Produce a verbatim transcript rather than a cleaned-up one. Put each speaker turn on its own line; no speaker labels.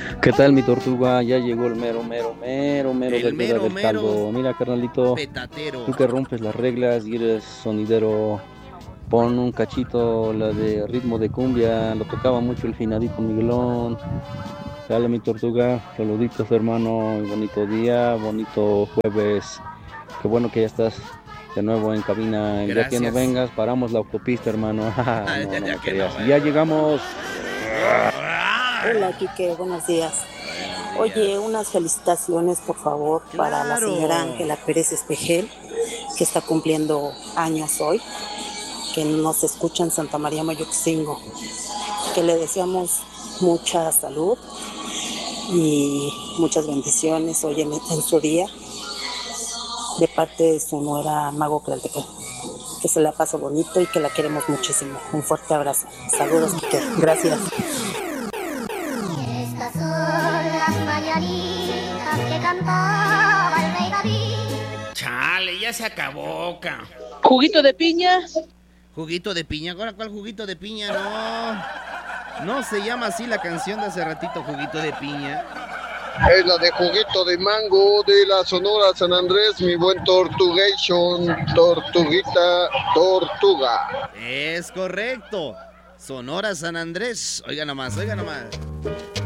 ¿Qué tal, mi tortuga? Ya llegó el mero, mero, mero, mero
El
del Rueda
mero,
del
mero
Caldo. Mira, carnalito,
petatero.
tú que rompes las reglas y eres sonidero, pon un cachito, la de ritmo de cumbia, lo tocaba mucho el finadito Miguelón. Sale, mi tortuga, saluditos, hermano, y bonito día, bonito jueves. Qué bueno que ya estás de nuevo en cabina. El día que no
Gracias.
vengas, paramos la autopista, hermano. No, no
Ya
me
que no,
creas. Y
güey.
ya llegamos.
Hola, Quique, buenos días.
Buenos
Oye,
días.
unas felicitaciones, por favor, para la señora
Claro.
Ángela Pérez Espejel, que está cumpliendo años hoy, que nos escucha en Santa María Mayoxcingo, que le deseamos mucha salud y muchas bendiciones hoy en, en su día, de parte de su nuera Mago Tlaltecán. Que se la pase bonito y que la queremos muchísimo. Un fuerte abrazo. Saludos, Quique. Gracias.
Estas son las mañanitas que cantaba el rey David.
Chale, ya se acabó, ca.
Juguito de piña.
Juguito de piña. ¿Ahora cuál juguito de piña? No. No se llama así la canción de hace ratito, juguito de piña.
Es la de juguito de mango de la Sonora San Andrés, mi buen Tortugation, Tortuguita, Tortuga.
Es correcto. Sonora San Andrés. Oiga nomás, oiga nomás.